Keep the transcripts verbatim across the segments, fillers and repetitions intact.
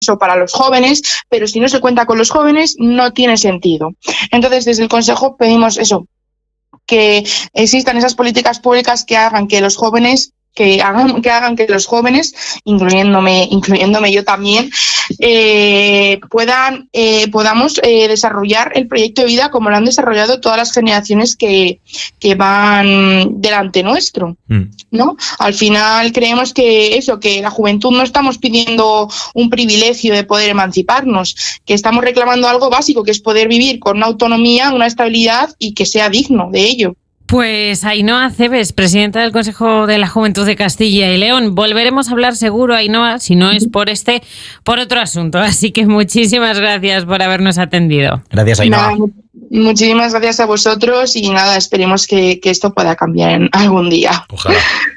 para los jóvenes, pero si no se cuenta con los jóvenes no tiene sentido. Entonces, desde el Consejo pedimos eso, que existan esas políticas públicas que hagan que los jóvenes que hagan que hagan que los jóvenes, incluyéndome incluyéndome yo también, eh, puedan eh, podamos eh, desarrollar el proyecto de vida como lo han desarrollado todas las generaciones que, que van delante nuestro, mm. ¿no? Al final creemos que eso, que la juventud no estamos pidiendo un privilegio de poder emanciparnos, que estamos reclamando algo básico, que es poder vivir con una autonomía, una estabilidad y que sea digno de ello. Pues Ainhoa Cebes, presidenta del Consejo de la Juventud de Castilla y León. Volveremos a hablar seguro, Ainhoa, si no es por este, por otro asunto. Así que muchísimas gracias por habernos atendido. Gracias, Ainhoa. Nada, muchísimas gracias a vosotros y nada, esperemos que, que esto pueda cambiar en algún día. Ojalá.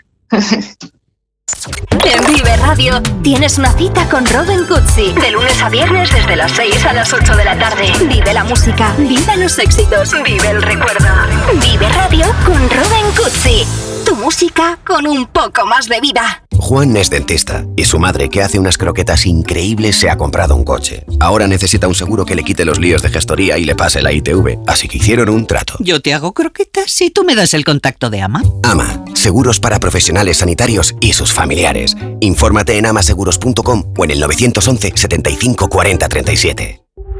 En Vive Radio tienes una cita con Robin Cutsi. De lunes a viernes desde las seis a las ocho de la tarde. Vive la música, vive los éxitos, vive el recuerdo. Vive Radio con Robin Cutsi. Tu música con un poco más de vida. Juan es dentista y su madre, que hace unas croquetas increíbles, se ha comprado un coche. Ahora necesita un seguro que le quite los líos de gestoría y le pase la I T V, así que hicieron un trato. Yo te hago croquetas y tú me das el contacto de Ama. Ama, seguros para profesionales sanitarios y sus familiares. Infórmate en amaseguros punto com o en el nueve once, setenta y cinco, cuarenta, treinta y siete.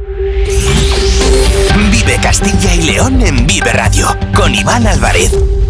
Vive Castilla y León en Vive Radio con Iván Álvarez.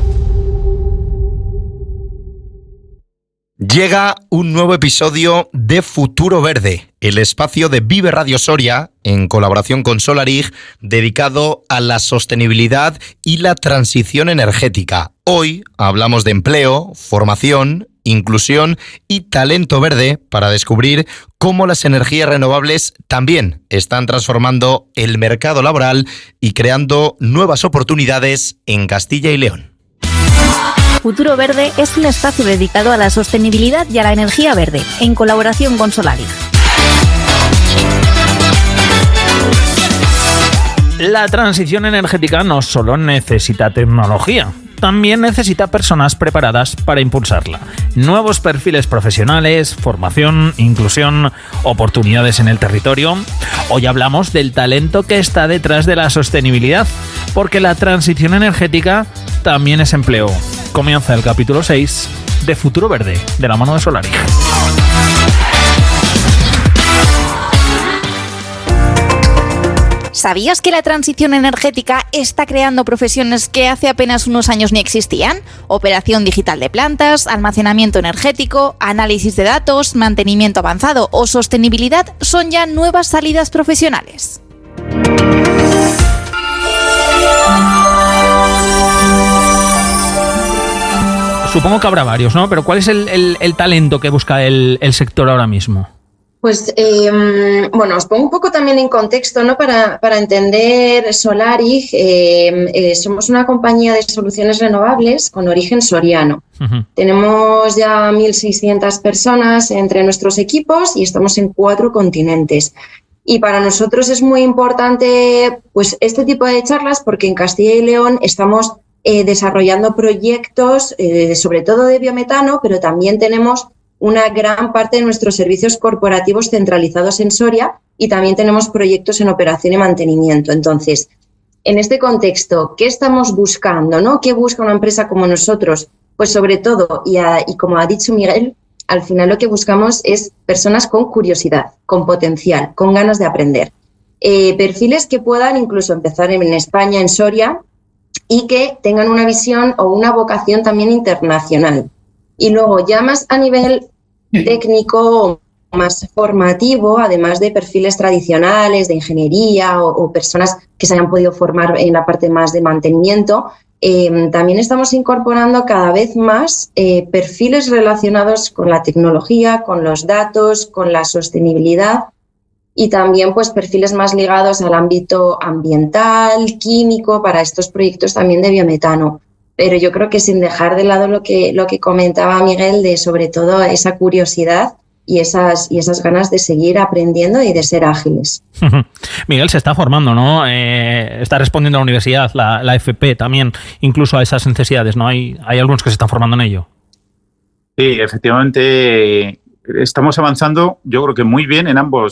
Llega un nuevo episodio de Futuro Verde, el espacio de Vive Radio Soria, en colaboración con Solarig, dedicado a la sostenibilidad y la transición energética. Hoy hablamos de empleo, formación, inclusión y talento verde para descubrir cómo las energías renovables también están transformando el mercado laboral y creando nuevas oportunidades en Castilla y León. Futuro Verde es un espacio dedicado a la sostenibilidad y a la energía verde, en colaboración con Solarig. La transición energética no solo necesita tecnología, también necesita personas preparadas para impulsarla. Nuevos perfiles profesionales, formación, inclusión, oportunidades en el territorio. Hoy hablamos del talento que está detrás de la sostenibilidad, porque la transición energética también es empleo. Comienza el capítulo seis de Futuro Verde, de la mano de Solarig. ¿Sabías que la transición energética está creando profesiones que hace apenas unos años ni existían? Operación digital de plantas, almacenamiento energético, análisis de datos, mantenimiento avanzado o sostenibilidad son ya nuevas salidas profesionales. Supongo que habrá varios, ¿no? Pero ¿cuál es el, el, el talento que busca el, el sector ahora mismo? Pues, eh, bueno, os pongo un poco también en contexto, ¿no? Para, para entender Solarig, eh, eh, somos una compañía de soluciones renovables con origen soriano. Uh-huh. Tenemos ya mil seiscientas personas entre nuestros equipos y estamos en cuatro continentes. Y para nosotros es muy importante, pues, este tipo de charlas porque en Castilla y León estamos eh, desarrollando proyectos, eh, sobre todo de biometano, pero también tenemos una gran parte de nuestros servicios corporativos centralizados en Soria y también tenemos proyectos en operación y mantenimiento. Entonces, en este contexto, ¿qué estamos buscando, no? ¿Qué busca una empresa como nosotros? Pues sobre todo, y, a, y como ha dicho Miguel, al final lo que buscamos es personas con curiosidad, con potencial, con ganas de aprender. Eh, perfiles que puedan incluso empezar en España, en Soria, y que tengan una visión o una vocación también internacional. Y luego ya más a nivel técnico, más formativo, además de perfiles tradicionales de ingeniería o, o personas que se hayan podido formar en la parte más de mantenimiento, eh, también estamos incorporando cada vez más eh, perfiles relacionados con la tecnología, con los datos, con la sostenibilidad y también pues perfiles más ligados al ámbito ambiental, químico, para estos proyectos también de biometano. Pero yo creo que sin dejar de lado lo que, lo que comentaba Miguel, de sobre todo esa curiosidad y esas, y esas ganas de seguir aprendiendo y de ser ágiles. Miguel se está formando, ¿no? Eh, está respondiendo a la universidad, la, la F P también, incluso a esas necesidades, ¿no? Hay, hay algunos que se están formando en ello. Sí, efectivamente, estamos avanzando, yo creo que muy bien en ambos,